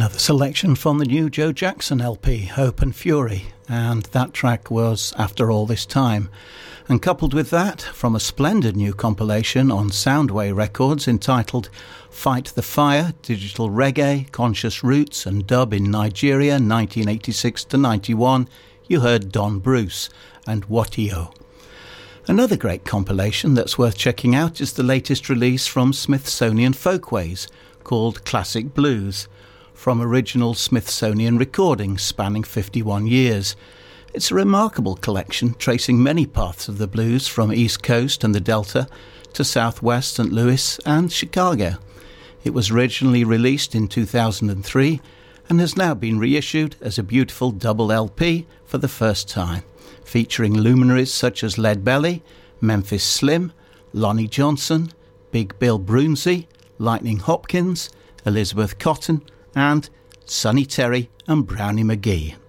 Another selection from the new Joe Jackson LP, Hope and Fury, and that track was After All This Time. And coupled with that, from a splendid new compilation on Soundway Records entitled Fight the Fire, Digital Reggae, Conscious Roots and Dub in Nigeria 1986-91, you heard Don Bruce and Watio. Another great compilation that's worth checking out is the latest release from Smithsonian Folkways, called Classic Blues, from original Smithsonian recordings spanning 51 years. It's a remarkable collection tracing many paths of the blues from East Coast and the Delta to Southwest St. Louis and Chicago. It was originally released in 2003 and has now been reissued as a beautiful double LP for the first time, featuring luminaries such as Lead Belly, Memphis Slim, Lonnie Johnson, Big Bill Broonzy, Lightning Hopkins, Elizabeth Cotton, and Sonny Terry and Brownie McGee.